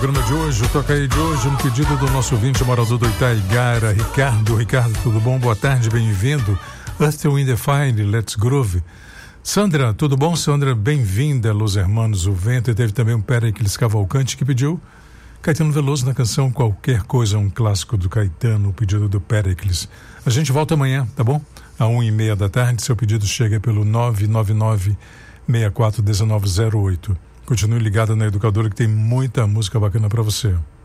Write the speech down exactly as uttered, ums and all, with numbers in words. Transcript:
O programa de hoje, o Toca Aí de hoje, um pedido do nosso ouvinte morador do Itaigara, Ricardo. Ricardo, tudo bom? Boa tarde, bem-vindo. Earth, Wind and Fire, Let's Groove. Sandra, tudo bom? Sandra, bem-vinda, Los Hermanos, o Vento. E teve também um Péricles Cavalcante que pediu Caetano Veloso na canção Qualquer Coisa, um clássico do Caetano, o pedido do Péricles. A gente volta amanhã, tá bom? À uma e meia da tarde, seu pedido chega pelo nove nove nove, seis quatro um nove zero oito. Continue ligado na Educadora que tem muita música bacana para você.